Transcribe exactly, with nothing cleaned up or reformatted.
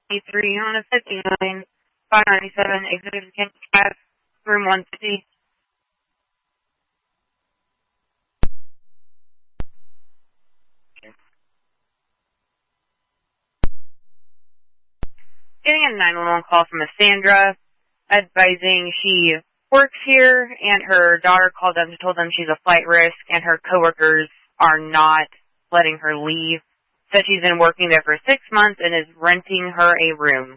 three on a fifty-nine, five ninety-seven, executive Cass, room one fifty. Getting a nine one one call from a Sandra, advising she works here, and her daughter called them and told them she's a flight risk, and her coworkers are not letting her leave. Said she's been working there for six months and is renting her a room.